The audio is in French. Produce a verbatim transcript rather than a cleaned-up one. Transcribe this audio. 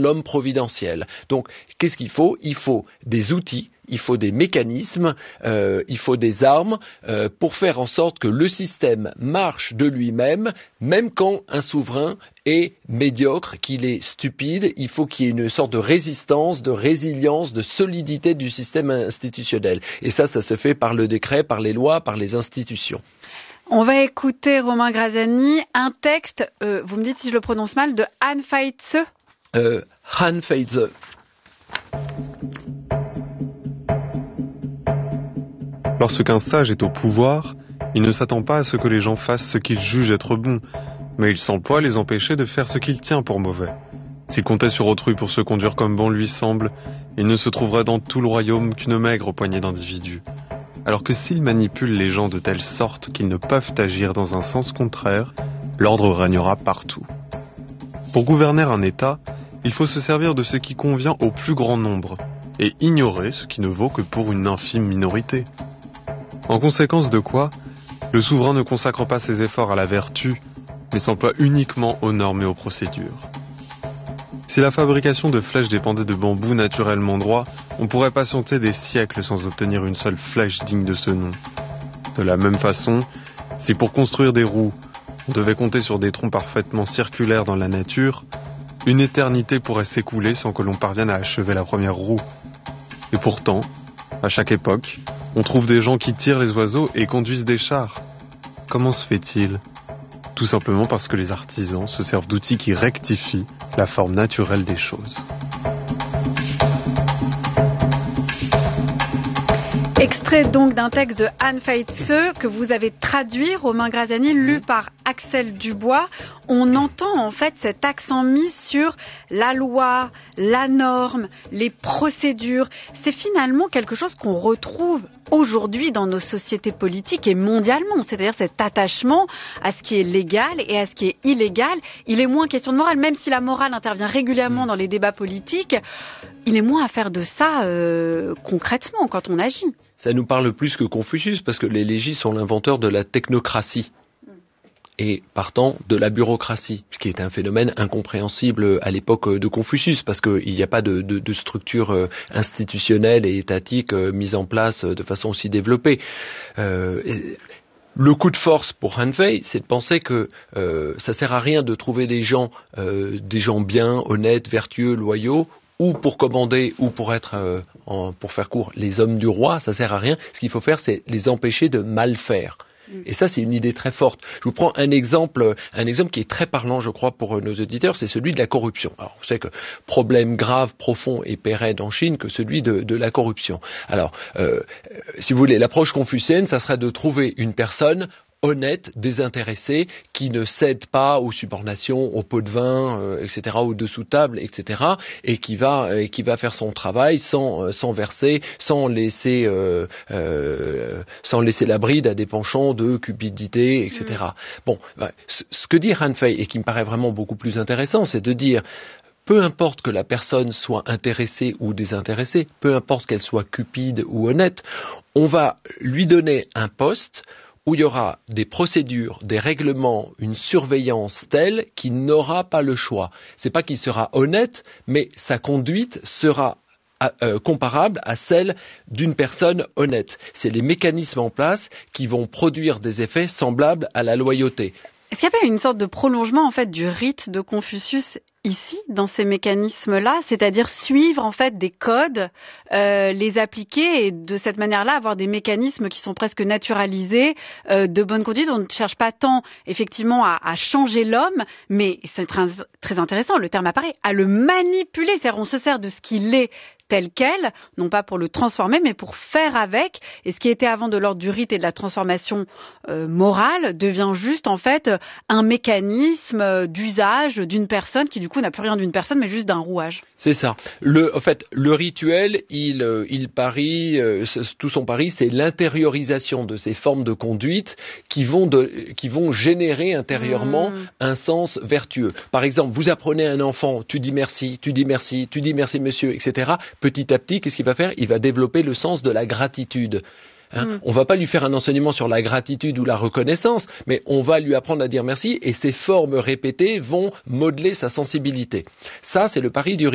l'homme providentiel. Donc, qu'est-ce qu'il faut? Il faut des outils, il faut des mécanismes, euh, il faut des armes euh, pour faire en sorte que le système marche de lui-même, même quand un souverain est médiocre, qu'il est stupide. Il faut qu'il y ait une sorte de résistance, de résilience, de solidité du système institutionnel. Et ça, ça se fait par le décret, par les lois, par les institutions. On va écouter, Romain Grazani, un texte, euh, vous me dites si je le prononce mal, de Han Fei-tse. Euh, Han Fei-tse. Lorsqu'un sage est au pouvoir, il ne s'attend pas à ce que les gens fassent ce qu'il juge être bon, mais il s'emploie à les empêcher de faire ce qu'il tient pour mauvais. S'il comptait sur autrui pour se conduire comme bon lui semble, il ne se trouverait dans tout le royaume qu'une maigre poignée d'individus. Alors que s'il manipule les gens de telle sorte qu'ils ne peuvent agir dans un sens contraire, l'ordre régnera partout. Pour gouverner un État, il faut se servir de ce qui convient au plus grand nombre, et ignorer ce qui ne vaut que pour une infime minorité. En conséquence de quoi, le souverain ne consacre pas ses efforts à la vertu, mais s'emploie uniquement aux normes et aux procédures. Si la fabrication de flèches dépendait de bambous naturellement droits, on pourrait patienter des siècles sans obtenir une seule flèche digne de ce nom. De la même façon, si pour construire des roues, on devait compter sur des troncs parfaitement circulaires dans la nature, une éternité pourrait s'écouler sans que l'on parvienne à achever la première roue. Et pourtant, à chaque époque, on trouve des gens qui tirent les oiseaux et conduisent des chars. Comment se fait-il ? Tout simplement parce que les artisans se servent d'outils qui rectifient la forme naturelle des choses. Extrait donc d'un texte de Han Fei-tse que vous avez traduit, Romain Grazani, lu par Axel Dubois. On entend en fait cet accent mis sur la loi, la norme, les procédures. C'est finalement quelque chose qu'on retrouve aujourd'hui dans nos sociétés politiques et mondialement, c'est-à-dire cet attachement à ce qui est légal et à ce qui est illégal. Il est moins question de morale, même si la morale intervient régulièrement dans les débats politiques, il est moins à faire de ça euh, concrètement quand on agit. Ça nous parle plus que Confucius, parce que les légis sont l'inventeur de la technocratie et partant de la bureaucratie, ce qui est un phénomène incompréhensible à l'époque de Confucius, parce qu'il n'y a pas de, de, de structure institutionnelle et étatique mise en place de façon aussi développée. Euh, et, Le coup de force pour Han Fei, c'est de penser que euh, ça sert à rien de trouver des gens, euh, des gens bien, honnêtes, vertueux, loyaux, ou pour commander, ou pour être, euh, en, pour faire court, les hommes du roi. Ça sert à rien. Ce qu'il faut faire, c'est les empêcher de mal faire. Et ça, c'est une idée très forte. Je vous prends un exemple, un exemple qui est très parlant, je crois, pour nos auditeurs, c'est celui de la corruption. Alors, vous savez que problème grave, profond et pérenne en Chine que celui de, de la corruption. Alors, euh, si vous voulez, l'approche confucéenne, ça serait de trouver une personne honnête, désintéressé, qui ne cède pas aux subornations, aux pots de vin, euh, et cetera, aux dessous de table, et cetera, et qui va, et qui va faire son travail sans, euh, sans verser, sans laisser, euh, euh, sans laisser la bride à des penchants de cupidité, et cetera. Mmh. Bon, bah, ce, ce que dit Han Fei, et qui me paraît vraiment beaucoup plus intéressant, c'est de dire, peu importe que la personne soit intéressée ou désintéressée, peu importe qu'elle soit cupide ou honnête, on va lui donner un poste où il y aura des procédures, des règlements, une surveillance telle qu'il n'aura pas le choix. C'est pas qu'il sera honnête, mais sa conduite sera euh, comparable à celle d'une personne honnête. C'est les mécanismes en place qui vont produire des effets semblables à la loyauté. Est-ce qu'il y avait une sorte de prolongement en fait du rite de Confucius ici dans ces mécanismes-là, c'est-à-dire suivre en fait des codes, euh, les appliquer et de cette manière-là avoir des mécanismes qui sont presque naturalisés euh, de bonne conduite. On ne cherche pas tant effectivement à, à changer l'homme, mais c'est très, très intéressant, le terme apparaît, à le manipuler, c'est-à-dire on se sert de ce qu'il est tel quel, non pas pour le transformer, mais pour faire avec. Et ce qui était avant de l'ordre du rite et de la transformation euh, morale devient juste en fait un mécanisme d'usage d'une personne qui du coup n'a plus rien d'une personne, mais juste d'un rouage. C'est ça. Le, en fait, le rituel, il, euh, il parie, euh, tout son pari, c'est l'intériorisation de ces formes de conduite qui vont, de, qui vont générer intérieurement mmh. un sens vertueux. Par exemple, vous apprenez à un enfant, tu dis merci, tu dis merci, tu dis merci monsieur, et cetera. Petit à petit, qu'est-ce qu'il va faire ? Il va développer le sens de la gratitude. Hein, mmh. On va pas lui faire un enseignement sur la gratitude ou la reconnaissance, mais on va lui apprendre à dire merci et ces formes répétées vont modeler sa sensibilité. Ça, c'est le pari du